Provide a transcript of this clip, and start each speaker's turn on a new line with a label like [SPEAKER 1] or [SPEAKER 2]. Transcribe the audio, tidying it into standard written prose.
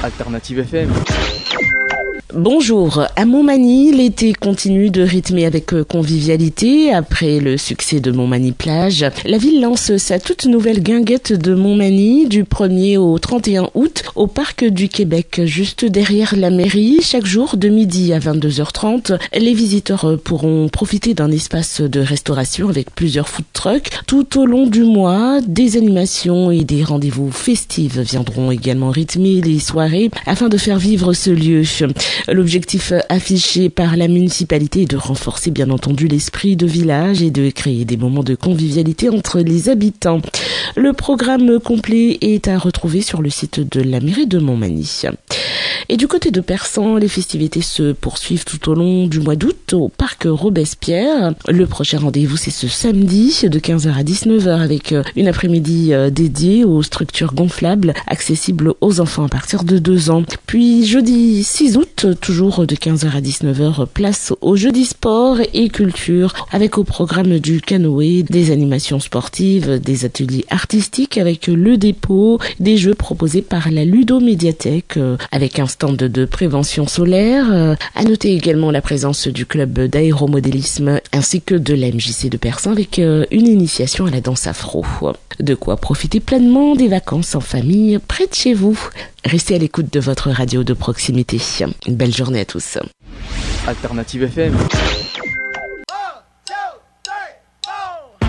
[SPEAKER 1] Alternative FM.
[SPEAKER 2] Bonjour, à Montmagny, l'été continue de rythmer avec convivialité. Après le succès de Montmagny Plage, la ville lance sa toute nouvelle guinguette de Montmagny du 1er au 31 août au Parc du Québec, juste derrière la mairie. Chaque jour, de midi à 22h30, les visiteurs pourront profiter d'un espace de restauration avec plusieurs food trucks. Tout au long du mois, des animations et des rendez-vous festifs viendront également rythmer les soirées afin de faire vivre ce lieu. L'objectif affiché par la municipalité est de renforcer bien entendu l'esprit de village et de créer des moments de convivialité entre les habitants. Le programme complet est à retrouver sur le site de la mairie de Montmagny. Et du côté de Persan, les festivités se poursuivent tout au long du mois d'août au parc Robespierre. Le prochain rendez-vous, c'est ce samedi de 15h à 19h avec une après-midi dédiée aux structures gonflables accessibles aux enfants à partir de 2 ans. Puis jeudi 6 août, toujours de 15h à 19h, place au jeudi sport et culture avec au programme du canoë, des animations sportives, des ateliers artistiques avec le dépôt, des jeux proposés par la Ludomédiathèque avec un stand de prévention solaire. À noter également la présence du club d'aéromodélisme ainsi que de la MJC de Persan avec une initiation à la danse afro. De quoi profiter pleinement des vacances en famille près de chez vous. Restez à l'écoute de votre radio de proximité. Une belle journée à tous.
[SPEAKER 1] Alternative FM.